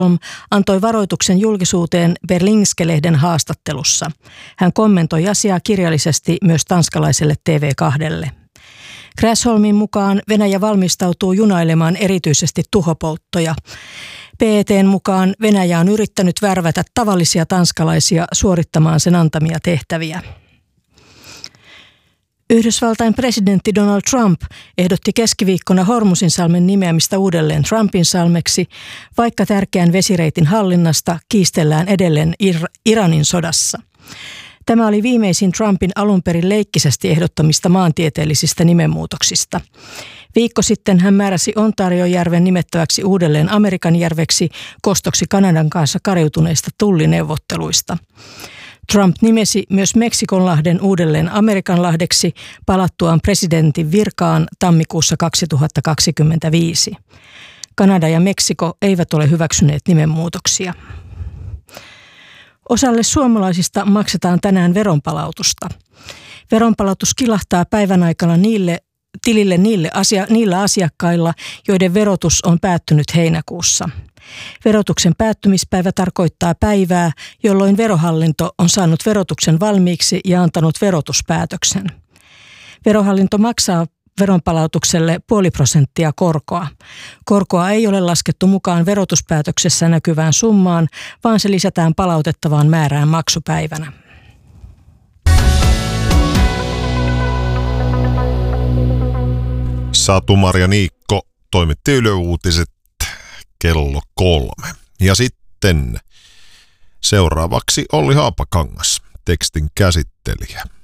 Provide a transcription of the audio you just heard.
antoi varoituksen julkisuuteen Berlingske-lehden haastattelussa. Hän kommentoi asiaa kirjallisesti myös tanskalaiselle TV2:lle. Gräsholmin mukaan Venäjä valmistautuu junailemaan erityisesti tuhopolttoja. PET:n mukaan Venäjä on yrittänyt värvätä tavallisia tanskalaisia suorittamaan sen antamia tehtäviä. Yhdysvaltain presidentti Donald Trump ehdotti keskiviikkona Hormuzinsalmen nimeämistä uudelleen Trumpinsalmeksi, vaikka tärkeän vesireitin hallinnasta kiistellään edelleen Iranin sodassa. Tämä oli viimeisin Trumpin alunperin leikkisesti ehdottamista maantieteellisistä nimenmuutoksista. Viikko sitten hän määräsi Ontariojärven nimettäväksi uudelleen Amerikan järveksi kostoksi Kanadan kanssa kariutuneista tullineuvotteluista. Trump nimesi myös Meksikonlahden uudelleen Amerikanlahdeksi palattuaan presidentin virkaan tammikuussa 2025. Kanada ja Meksiko eivät ole hyväksyneet nimenmuutoksia. Osalle suomalaisista maksetaan tänään veronpalautusta. Veronpalautus kilahtaa päivän aikana tilille niillä asiakkailla, joiden verotus on päättynyt heinäkuussa. Verotuksen päättymispäivä tarkoittaa päivää, jolloin Verohallinto on saanut verotuksen valmiiksi ja antanut verotuspäätöksen. Verohallinto maksaa veronpalautukselle 0,5% korkoa. Korkoa ei ole laskettu mukaan verotuspäätöksessä näkyvään summaan, vaan se lisätään palautettavaan määrään maksupäivänä. Satu-Maria Niikko toimitti Yle Uutiset kello 3. Ja sitten seuraavaksi Olli Haapakangas, tekstin käsittelijä.